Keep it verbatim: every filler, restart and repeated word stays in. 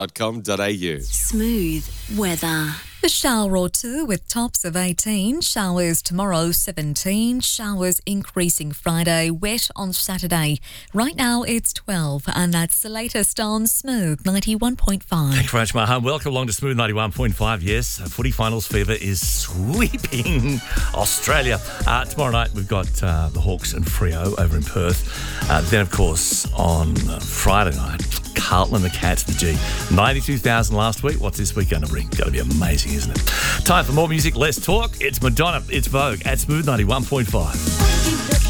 dot com dot a u. Smooth weather. A shower or two with tops of eighteen. Showers tomorrow, seventeen. Showers increasing Friday. Wet on Saturday. Right now it's twelve, and that's the latest on Smooth ninety-one point five. Thank you very much, Mahan. Welcome along to Smooth ninety-one point five. Yes, footy finals fever is sweeping Australia. Uh, tomorrow night we've got uh, the Hawks and Freo over in Perth. Uh, then, of course, on uh, Friday night, Carlton and the Cats, the G. ninety-two thousand last week. What's this week going to bring? Going to be amazing, isn't it? Time for more music, less talk. It's Madonna, it's Vogue at Smooth ninety-one point five.